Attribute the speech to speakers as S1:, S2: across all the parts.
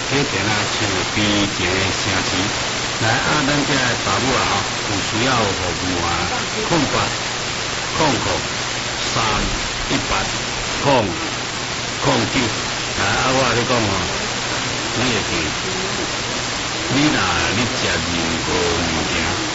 S1: 起电啊，厝边一个城市。来咱遮个爸母啊，有需要服务啊，0800 318 009。我甲你讲哦，你会记，你若你食任何物件，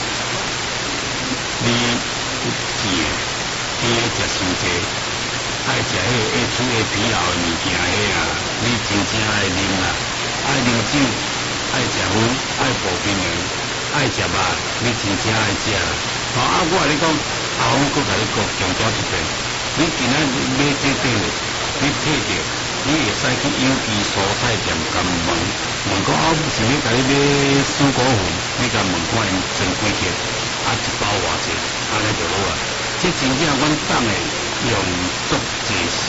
S1: 你甜的、甜的食伤济，爱食迄个会出会疲劳的物件，迄啊，你真正爱啉啦，爱啉酒，爱食薰，爱补平衡，爱食肉，你真正爱食啦。我甲你讲，阿峰佮甲你讲强调一遍，你今仔日买这底，你退着。你会使去有机蔬菜店甲问讲想要甲你买水果粉，你甲问看因装几克，一包偌济，安尼就好啊。这真正阮党诶用足济心，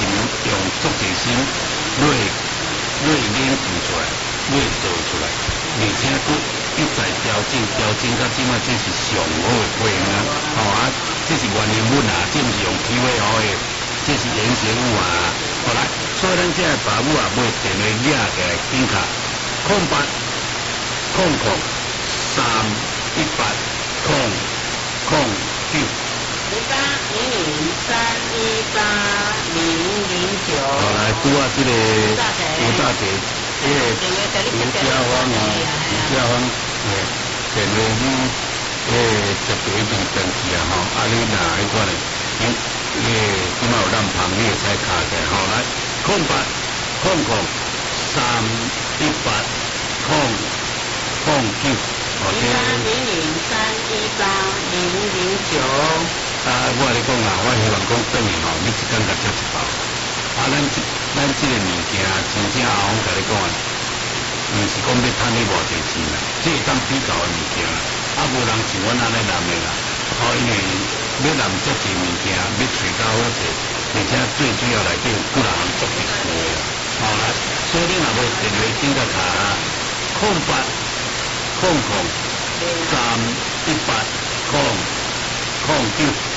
S1: 累研究出来，累做出来，而且佫一再调整到即摆这是上好诶配方这是原型本啊，这毋是用PVO诶，这是原型物啊。好来，所以咱这个爸母啊，买电话寄起来，紧卡0800 318 009。0800 318 009。好来，拄啊，这个有大姐，刘家芳啊，电话你绝对一定登记啊吼，你若迄款嘞，即马有咱旁你会使卡起来吼，来0800 318 009。我甲你讲啊，我希望讲等于吼，你一工甲食一包。咱这个物件，真正阿峰甲你讲啊，毋是讲要趁你偌济钱啦，这会当比较的物件啦。无人像阮安尼男的啦，因为要男遮济物件，要找到好势，而且最主要内底有几项足特殊的啦。来，所以你若无电话紧甲卡0800 318 009。